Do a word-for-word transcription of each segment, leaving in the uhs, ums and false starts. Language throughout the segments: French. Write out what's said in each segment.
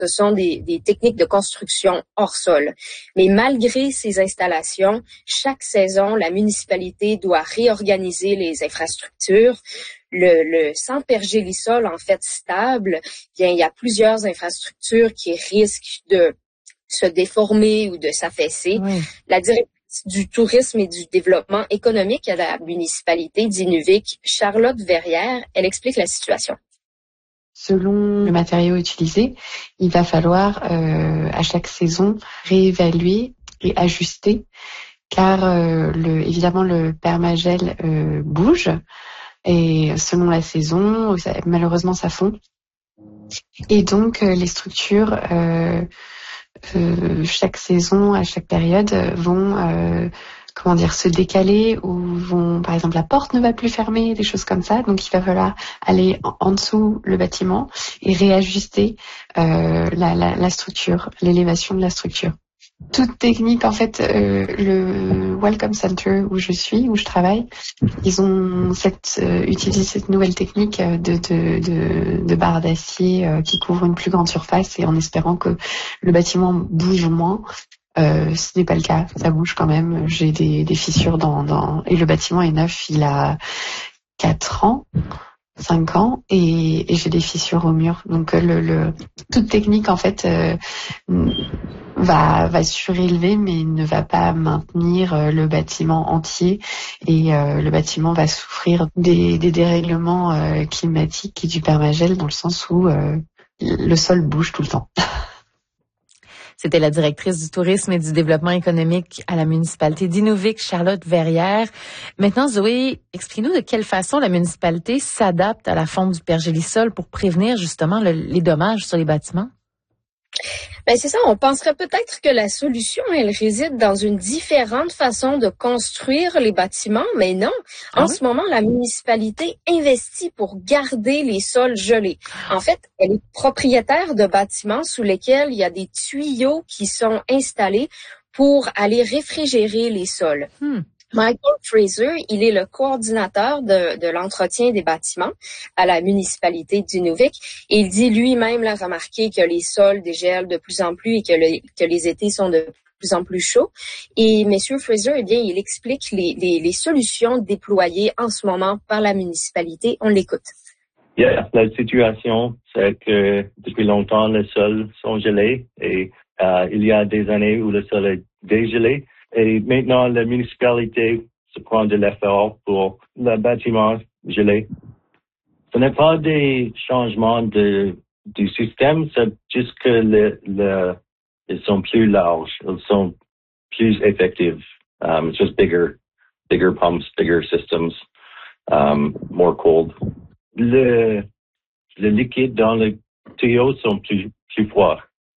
Ce sont des, des techniques de construction hors sol. Mais malgré ces installations, chaque saison, la municipalité doit réorganiser les infrastructures. Le, le sans pergélisol, en fait, stable, bien, il y a plusieurs infrastructures qui risquent de se déformer ou de s'affaisser. Oui. La directrice du tourisme et du développement économique à la municipalité d'Inuvik, Charlotte Verrière, elle explique la situation. Selon le matériau utilisé, il va falloir euh, à chaque saison réévaluer et ajuster, car euh, le, évidemment le permagel euh, bouge et selon la saison, ça, malheureusement ça fond. Et donc euh, les structures euh, euh, chaque saison, à chaque période, vont euh, comment dire se décaler ou vont, par exemple, la porte ne va plus fermer, des choses comme ça. Donc il va falloir aller en, en dessous le bâtiment et réajuster euh, la, la, la structure, l'élévation de la structure. Toute technique, en fait, euh, le Welcome Center où je suis, où je travaille, ils ont cette, euh, utilisé cette nouvelle technique de, de, de, de barres d'acier euh, qui couvrent une plus grande surface et en espérant que le bâtiment bouge moins. Euh, ce n'est pas le cas, ça bouge quand même. J'ai des, des fissures dans, dans, et le bâtiment est neuf, il a quatre ans. cinq ans et, et j'ai des fissures au mur. Donc le, le toute technique en fait euh, va va surélever mais ne va pas maintenir le bâtiment entier et euh, le bâtiment va souffrir des, des dérèglements euh, climatiques et du permagel dans le sens où euh, le sol bouge tout le temps. C'était la directrice du tourisme et du développement économique à la municipalité d'Inuvik, Charlotte Verrière. Maintenant, Zoé, explique-nous de quelle façon la municipalité s'adapte à la fonte du pergélisol pour prévenir justement le, les dommages sur les bâtiments. Ben c'est ça, on penserait peut-être que la solution, elle réside dans une différente façon de construire les bâtiments, mais non. En ah oui? ce moment, la municipalité investit pour garder les sols gelés. En fait, elle est propriétaire de bâtiments sous lesquels il y a des tuyaux qui sont installés pour aller réfrigérer les sols. Hmm. Michael Fraser, il est le coordinateur de, de l'entretien des bâtiments à la municipalité d'Inuvik. Et il dit lui-même, là, remarquer que les sols dégèlent de plus en plus et que, le, que les étés sont de plus en plus chauds. Et Monsieur Fraser, eh bien, il explique les, les, les solutions déployées en ce moment par la municipalité. On l'écoute. Yeah, la situation, c'est que depuis longtemps, les sols sont gelés et euh, il y a des années où le sol est dégelé. Et maintenant, la municipalité se prend de l'effort pour le bâtiment gelé. Ce n'est pas des changements de, du système, c'est juste que le, le, ils sont plus larges, ils sont plus effectifs. Um, it's just bigger, bigger pumps, bigger systems, um, more cold. Le, le liquide dans les tuyaux sont plus, plus froids.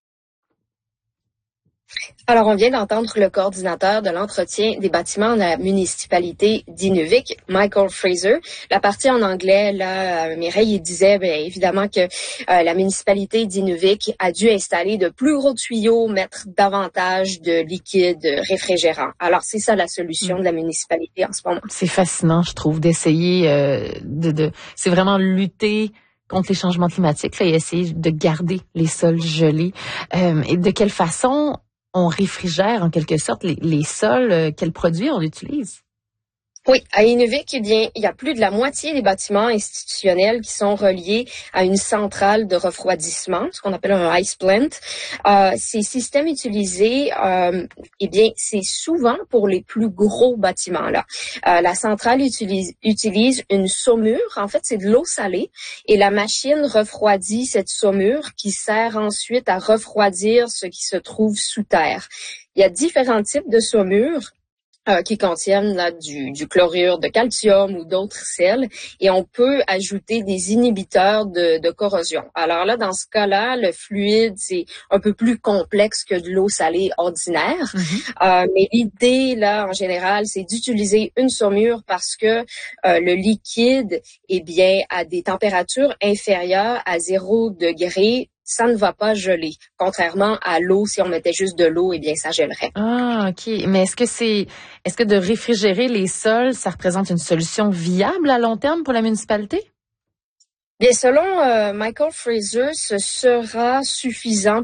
Alors, on vient d'entendre le coordinateur de l'entretien des bâtiments de la municipalité d'Inuvik, Michael Fraser. La partie en anglais, là, Mireille, il disait, bien évidemment que euh, la municipalité d'Inuvik a dû installer de plus gros tuyaux, mettre davantage de liquide réfrigérant. Alors, c'est ça la solution mmh. de la municipalité en ce moment. C'est fascinant, je trouve, d'essayer euh, de, de... C'est vraiment lutter contre les changements climatiques là, et essayer de garder les sols gelés. Euh, et de quelle façon on réfrigère en quelque sorte les, les sols, euh, quels produits on utilise? Oui, à Inuvik, eh bien, il y a plus de la moitié des bâtiments institutionnels qui sont reliés à une centrale de refroidissement, ce qu'on appelle un ice plant. Euh, ces systèmes utilisés, euh, eh bien, c'est souvent pour les plus gros bâtiments là. Euh, la centrale utilise, utilise une saumure. En fait, c'est de l'eau salée et la machine refroidit cette saumure qui sert ensuite à refroidir ce qui se trouve sous terre. Il y a différents types de saumures. Euh, qui contiennent là, du, du chlorure de calcium ou d'autres sels, et on peut ajouter des inhibiteurs de, de corrosion. Alors là, dans ce cas-là, le fluide, c'est un peu plus complexe que de l'eau salée ordinaire, mm-hmm. euh, mais l'idée, là, en général, c'est d'utiliser une saumure parce que euh, le liquide, eh bien, à des températures inférieures à zéro degré, ça ne va pas geler. Contrairement à l'eau, si on mettait juste de l'eau, eh bien, ça gèlerait. Ah, OK. Mais est-ce que c'est, est-ce que de réfrigérer les sols, ça représente une solution viable à long terme pour la municipalité? Bien, selon euh, Michael Fraser, ce sera suffisant